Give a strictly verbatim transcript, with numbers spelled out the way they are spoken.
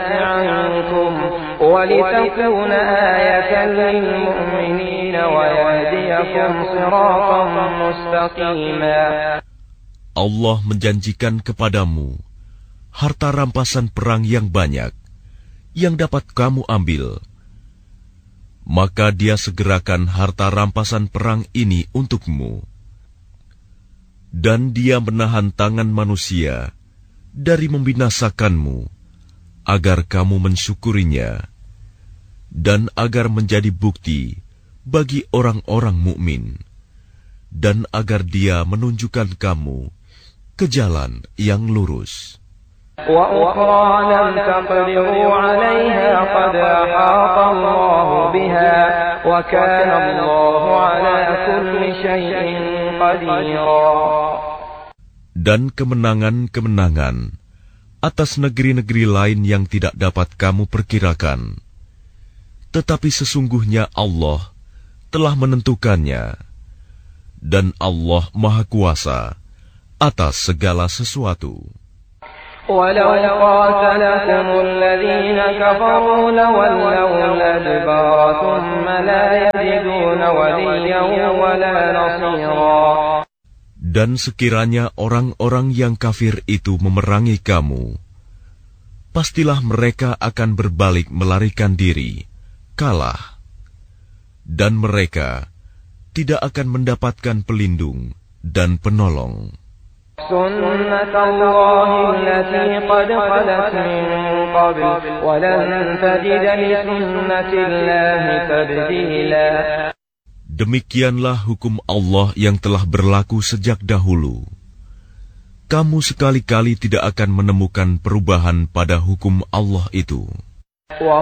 عنكم ولتكون آية للمؤمنين ويهديكم صراطا مستقيما. Allah menjanjikan kepadamu harta rampasan perang yang banyak yang dapat kamu ambil. Maka Dia segerakan harta rampasan perang ini untukmu. Dan Dia menahan tangan manusia dari membinasakanmu, agar kamu mensyukurinya, dan agar menjadi bukti bagi orang-orang mukmin, dan agar Dia menunjukkan kamu ke jalan yang lurus. وَأُخْرَى لَمْ تَقْدِرُوا عَلَيْهَا قَدْ أَحَاطَ اللَّهُ بِهَا وَكَانَ اللَّهُ عَلَى كُلِّ شَيْءٍ قَدِيرًا. Dan kemenangan-kemenangan atas negeri-negeri lain yang tidak dapat kamu perkirakan. Tetapi sesungguhnya Allah telah menentukannya, dan Allah Maha Kuasa atas segala sesuatu. وَلَوْ قَاتَلَكُمُ الَّذِينَ كَفَرُوا لَوَلَّوُا الْأَدْبَارَ ثُمَّ لَا يَجِدُونَ وَلِيًّا وَلَا نَصِيرًا. Dan sekiranya orang-orang yang kafir itu memerangi kamu, pastilah mereka akan berbalik melarikan diri, kalah. Dan mereka tidak akan mendapatkan pelindung dan penolong. سُنَّةَ اللَّهِ الَّتِي قَدْ خَلَتْ مِن قَبْلُ وَلَن تَجِدَ لِسُنَّةِ اللَّهِ تَبْدِيلًا. Demikianlah hukum Allah yang telah berlaku sejak dahulu. Kamu sekali-kali tidak akan menemukan perubahan pada hukum Allah itu.